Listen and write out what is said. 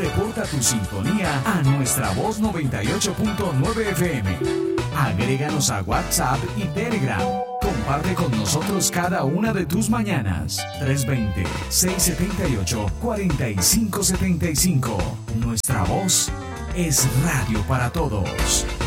Reporta tu sintonía a Nuestra Voz 98.9 FM. Agréganos a WhatsApp y Telegram. Comparte con nosotros cada una de tus mañanas. 320-678-4575. Nuestra Voz es radio para todos.